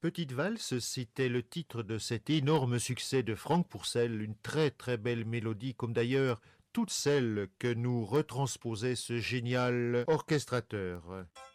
Petite valse, c'était le titre de cet énorme succès de Franck Pourcel, une très très belle mélodie, comme d'ailleurs toutes celles que nous retransposait ce génial orchestrateur.